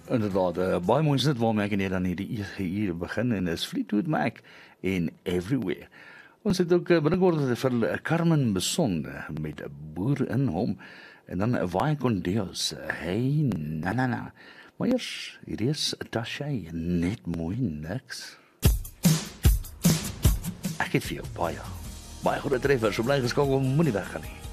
Inderdaad, baie mooi sit waarmee ek en jy dan hierdie eerste uur begin en is Fleetwood Mac in Everywhere. Ons het ook binnekort vir Carmen Beson met 'n boer in hom en dan 'n Vaai con Dios, hey na na na. Maar eers, hier is Tasha, net mooi niks. Ek het vir jou baie goeie treffers, so bly geskakel, moenie weggaan nie.